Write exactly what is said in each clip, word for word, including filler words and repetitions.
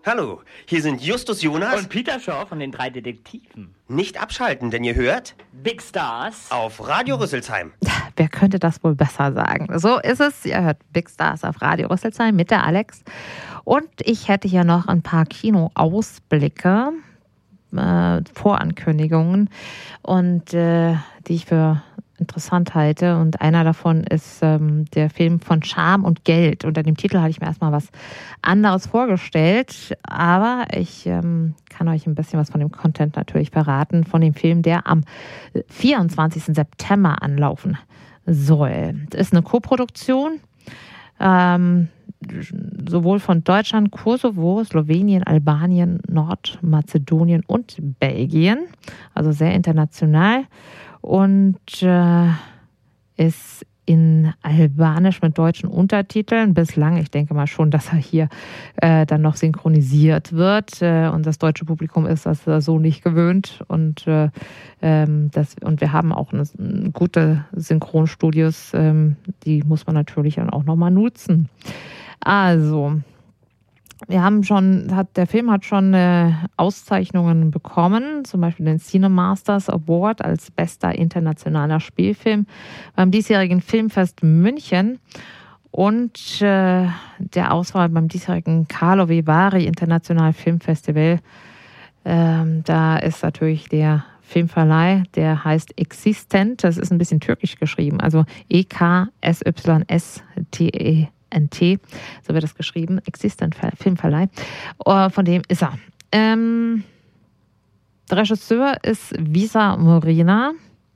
Hallo, hier sind Justus Jonas und Peter Shaw von den drei Detektiven. Nicht abschalten, denn ihr hört Big Stars auf Radio Rüsselsheim. Wer könnte das wohl besser sagen? So ist es. Ihr hört Big Stars auf Radio Rüsselsheim mit der Alex. Und ich hätte hier noch ein paar Kinoausblicke, äh, Vorankündigungen, und äh, die ich für interessant halte. Und einer davon ist ähm, der Film von Scham und Geld. Unter dem Titel hatte ich mir erstmal was anderes vorgestellt, aber ich ähm, kann euch ein bisschen was von dem Content natürlich verraten, von dem Film, der am vierundzwanzigsten September anlaufen soll. Das ist eine Koproduktion, ähm, sowohl von Deutschland, Kosovo, Slowenien, Albanien, Nordmazedonien und Belgien, also sehr international. Und äh, ist in Albanisch mit deutschen Untertiteln bislang. Ich denke mal schon, dass er hier äh, dann noch synchronisiert wird. Äh, und das deutsche Publikum ist das so nicht gewöhnt. Und, äh, ähm, das, und wir haben auch eine, eine gute Synchronstudios. Ähm, die muss man natürlich dann auch nochmal nutzen. Also, wir haben schon, hat, der Film hat schon äh, Auszeichnungen bekommen, zum Beispiel den Cinemasters Award als bester internationaler Spielfilm beim diesjährigen Filmfest München und äh, der Auswahl beim diesjährigen Karlovy Vary International Filmfestival. Ähm, da ist natürlich der Filmverleih, der heißt Existent, das ist ein bisschen türkisch geschrieben, also E K S Y S T E N T, so wird das geschrieben, Existent Filmverleih, von dem ist er. Ähm, der Regisseur ist Visa Morina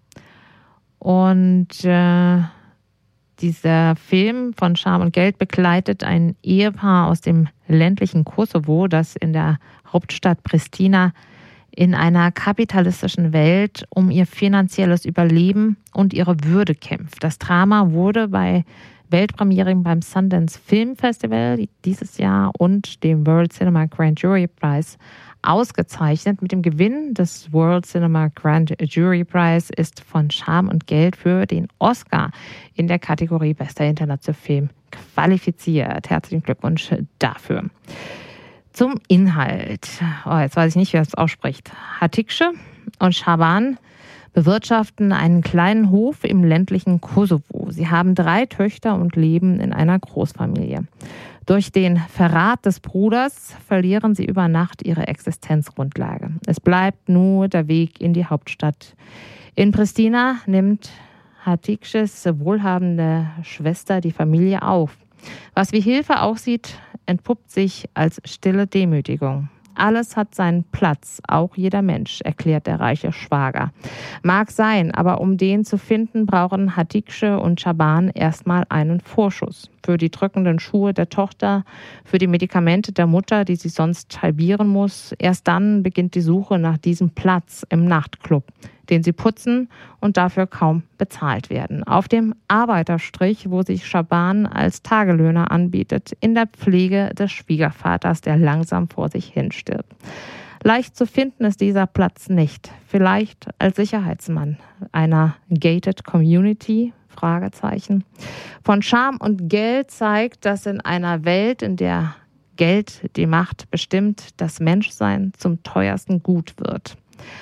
und äh, dieser Film von Scham und Geld begleitet ein Ehepaar aus dem ländlichen Kosovo, das in der Hauptstadt Pristina in einer kapitalistischen Welt um ihr finanzielles Überleben und ihre Würde kämpft. Das Drama wurde bei Weltpremieren beim Sundance Film Festival dieses Jahr und dem World Cinema Grand Jury Prize ausgezeichnet. Mit dem Gewinn des World Cinema Grand Jury Prize ist von Scham und Geld für den Oscar in der Kategorie Bester internationaler Film qualifiziert. Herzlichen Glückwunsch dafür. Zum Inhalt. Oh, jetzt weiß ich nicht, wer es ausspricht. Hatice und Shaban bewirtschaften einen kleinen Hof im ländlichen Kosovo. Sie haben drei Töchter und leben in einer Großfamilie. Durch den Verrat des Bruders verlieren sie über Nacht ihre Existenzgrundlage. Es bleibt nur der Weg in die Hauptstadt. In Pristina nimmt Hatices wohlhabende Schwester die Familie auf. Was wie Hilfe aussieht, entpuppt sich als stille Demütigung. Alles hat seinen Platz, auch jeder Mensch, erklärt der reiche Schwager. Mag sein, aber um den zu finden, brauchen Hatice und Shaban erstmal einen Vorschuss. Für die drückenden Schuhe der Tochter, für die Medikamente der Mutter, die sie sonst halbieren muss. Erst dann beginnt die Suche nach diesem Platz im Nachtclub, den sie putzen und dafür kaum bezahlt werden. Auf dem Arbeiterstrich, wo sich Shaban als Tagelöhner anbietet, in der Pflege des Schwiegervaters, der langsam vor sich hin stirbt. Leicht zu finden ist dieser Platz nicht. Vielleicht als Sicherheitsmann einer gated Community? Fragezeichen. Von Scham und Geld zeigt, dass in einer Welt, in der Geld die Macht bestimmt, das Menschsein zum teuersten Gut wird.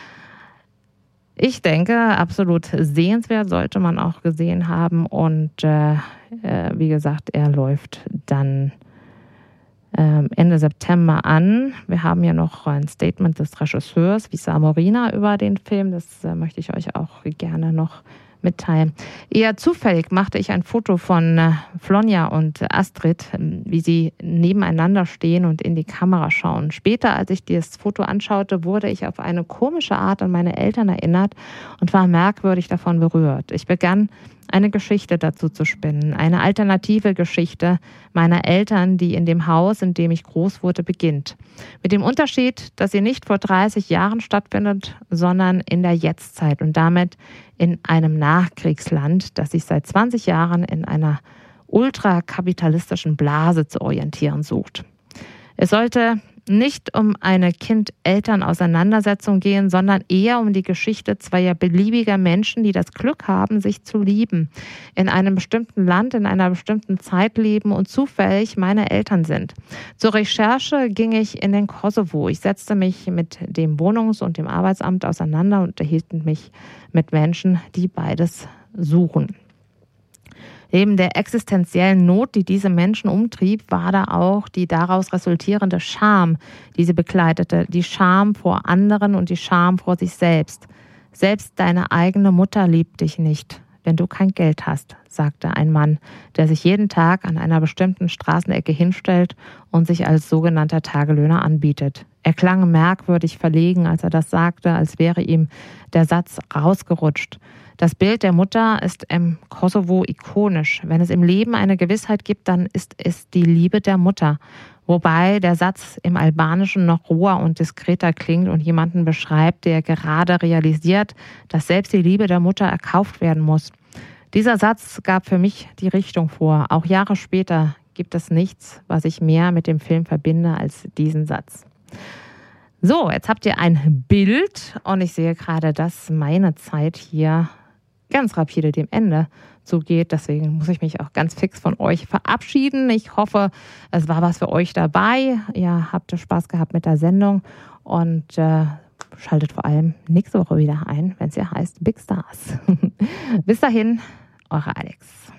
Ich denke, absolut sehenswert, sollte man auch gesehen haben. Und äh, äh, wie gesagt, er läuft dann äh, Ende September an. Wir haben ja noch ein Statement des Regisseurs Visa Morina über den Film. Das äh, möchte ich euch auch gerne noch mitteilen. Eher zufällig machte ich ein Foto von äh, Flonja und Astrid, wie sie nebeneinander stehen und in die Kamera schauen. Später, als ich das Foto anschaute, wurde ich auf eine komische Art an meine Eltern erinnert und war merkwürdig davon berührt. Ich begann, eine Geschichte dazu zu spinnen, eine alternative Geschichte meiner Eltern, die in dem Haus, in dem ich groß wurde, beginnt. Mit dem Unterschied, dass sie nicht vor dreißig Jahren stattfindet, sondern in der Jetztzeit und damit in einem Nachkriegsland, das sich seit zwanzig Jahren in einer ultrakapitalistischen Blase zu orientieren sucht. Es sollte nicht um eine Kind-Eltern-Auseinandersetzung gehen, sondern eher um die Geschichte zweier beliebiger Menschen, die das Glück haben, sich zu lieben, in einem bestimmten Land, in einer bestimmten Zeit leben und zufällig meine Eltern sind. Zur Recherche ging ich in den Kosovo. Ich setzte mich mit dem Wohnungs- und dem Arbeitsamt auseinander und unterhielt mich mit Menschen, die beides suchen. Neben der existenziellen Not, die diese Menschen umtrieb, war da auch die daraus resultierende Scham, die sie begleitete. Die Scham vor anderen und die Scham vor sich selbst. Selbst deine eigene Mutter liebt dich nicht, wenn du kein Geld hast, sagte ein Mann, der sich jeden Tag an einer bestimmten Straßenecke hinstellt und sich als sogenannter Tagelöhner anbietet. Er klang merkwürdig verlegen, als er das sagte, als wäre ihm der Satz rausgerutscht. Das Bild der Mutter ist im Kosovo ikonisch. Wenn es im Leben eine Gewissheit gibt, dann ist es die Liebe der Mutter. Wobei der Satz im Albanischen noch roher und diskreter klingt und jemanden beschreibt, der gerade realisiert, dass selbst die Liebe der Mutter erkauft werden muss. Dieser Satz gab für mich die Richtung vor. Auch Jahre später gibt es nichts, was ich mehr mit dem Film verbinde als diesen Satz. So, jetzt habt ihr ein Bild und ich sehe gerade, dass meine Zeit hier ganz rapide dem Ende zugeht. Deswegen muss ich mich auch ganz fix von euch verabschieden. Ich hoffe, es war was für euch dabei. Ihr habt Spaß gehabt mit der Sendung und äh, schaltet vor allem nächste Woche wieder ein, wenn es ja heißt Big Stars. Bis dahin, eure Alex.